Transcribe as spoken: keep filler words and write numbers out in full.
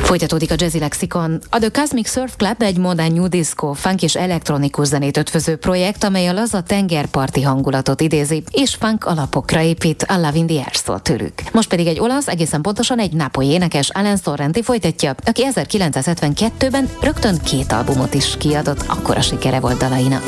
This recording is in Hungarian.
Folytatódik a Jazzy Lexikon. A The Cosmic Surf Club egy modern new disco, funk és elektronikus zenét ötvöző projekt, amely a laza tengerparti hangulatot idézi, és funk alapokra épít. A Love in the Air szól tőlük. Most pedig egy olasz, egészen pontosan egy nápolyi énekes, Alan Sorrenti folytatja, aki ezerkilencszázhetvenkettőben rögtön két albumot is kiadott, akkora sikere volt dalainak.